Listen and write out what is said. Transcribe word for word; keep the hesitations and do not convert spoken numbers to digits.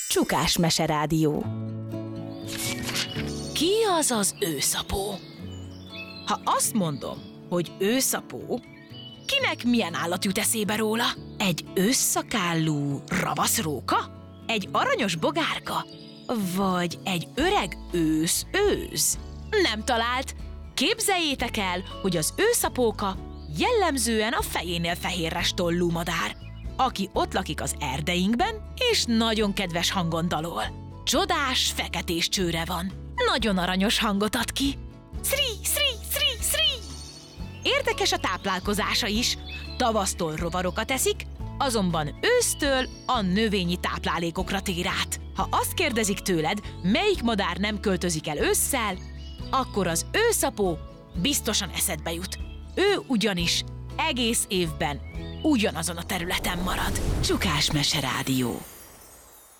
Csukás Meserádió. Ki az az őszapó? Ha azt mondom, hogy őszapó, kinek milyen állat jut eszébe róla? Egy ősszakállú ravaszróka? Egy aranyos bogárka? Vagy egy öreg ősz-őz? Nem talált! Képzeljétek el, hogy az őszapóka jellemzően a fejénél fehérres tollú madár, aki ott lakik az erdeinkben, és nagyon kedves hangon dalol. Csodás, feketés csőre van. Nagyon aranyos hangot ad ki. Szri, szri, szri, szri! Érdekes a táplálkozása is. Tavasztól rovarokat eszik, azonban ősztől a növényi táplálékokra tér át. Ha azt kérdezik tőled, melyik madár nem költözik el ősszel, akkor az őszapó biztosan eszedbe jut. Ő ugyanis egész évben ugyanazon a területen marad. Csukás Meserádió.